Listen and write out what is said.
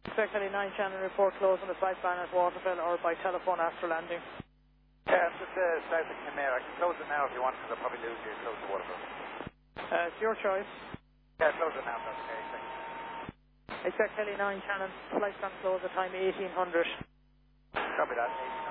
Expect Kelly 9 Shannon report close on the flight plan at Waterfell or by telephone after landing. Yeah, it's just south of Kenmare. I can close it now if you want, because I'll probably lose you close to Waterford. It's your choice. Yeah, close it now, that's okay. Thanks. Expect Kelly 9 Shannon, flight plan close at time 1800. Copy that, 1800.